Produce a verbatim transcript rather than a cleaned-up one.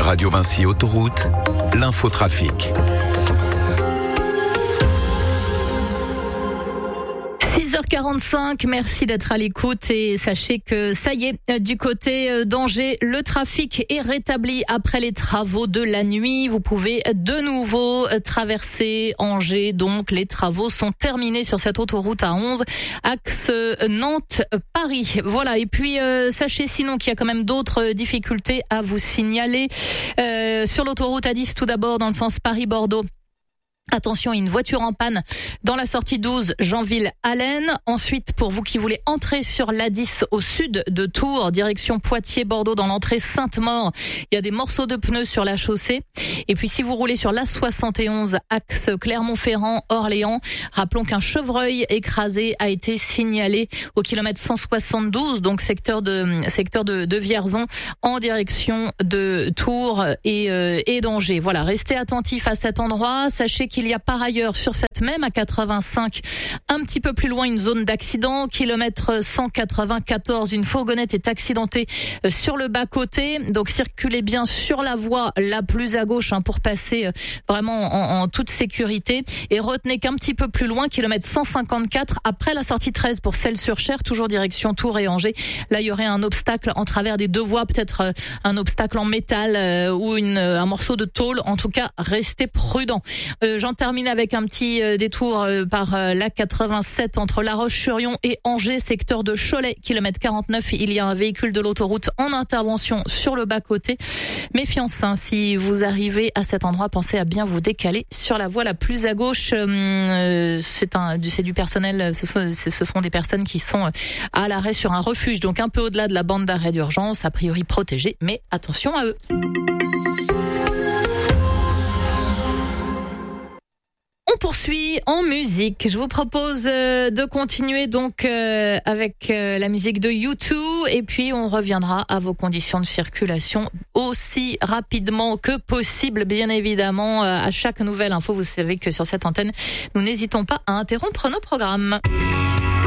Radio Vinci Autoroute, l'infotrafic. six heures quarante-cinq, merci d'être à l'écoute et sachez que ça y est, du côté d'Angers, le trafic est rétabli après les travaux de la nuit. Vous pouvez de nouveau traverser Angers, donc les travaux sont terminés sur cette autoroute A onze, axe Nantes-Paris. Voilà, et puis euh, sachez sinon qu'il y a quand même d'autres difficultés à vous signaler. Euh, sur l'autoroute A dix, tout d'abord dans le sens Paris-Bordeaux. Attention, une voiture en panne dans la sortie douze Jeanville-Allen. Ensuite, pour vous qui voulez entrer sur l'A dix au sud de Tours, direction Poitiers-Bordeaux dans l'entrée Sainte-Maure, il y a des morceaux de pneus sur la chaussée. Et puis si vous roulez sur l'A soixante et onze, axe Clermont-Ferrand-Orléans, rappelons qu'un chevreuil écrasé a été signalé au kilomètre cent soixante-douze, donc secteur de secteur de, de Vierzon, en direction de Tours et, euh, et d'Angers. Voilà, restez attentifs à cet endroit. Sachez qu'il y a par ailleurs sur cette même A quatre-vingt-cinq, un petit peu plus loin, une zone d'accident, kilomètre cent quatre-vingt-quatorze, une fourgonnette est accidentée sur le bas-côté, donc circulez bien sur la voie la plus à gauche hein, pour passer vraiment en, en toute sécurité, et retenez qu'un petit peu plus loin, kilomètre cent cinquante-quatre, après la sortie treize pour Celles-sur-Cher, toujours direction Tours et Angers, là il y aurait un obstacle en travers des deux voies, peut-être un obstacle en métal euh, ou une, un morceau de tôle, en tout cas restez prudents. Euh, J'en termine avec un petit euh, détour euh, par euh, l'A quatre-vingt-sept entre La Roche-sur-Yon et Angers, secteur de Cholet, kilomètre quarante-neuf. Il y a un véhicule de l'autoroute en intervention sur le bas-côté. Méfiance, hein, si vous arrivez à cet endroit, pensez à bien vous décaler sur la voie la plus à gauche. Euh, c'est un, c'est du personnel, ce sont, ce sont des personnes qui sont à l'arrêt sur un refuge, donc un peu au-delà de la bande d'arrêt d'urgence, a priori protégée, mais attention à eux. On poursuit en musique. Je vous propose euh, de continuer donc euh, avec euh, la musique de U deux et puis on reviendra à vos conditions de circulation aussi rapidement que possible. Bien évidemment, euh, à chaque nouvelle info, vous savez que sur cette antenne, nous n'hésitons pas à interrompre nos programmes.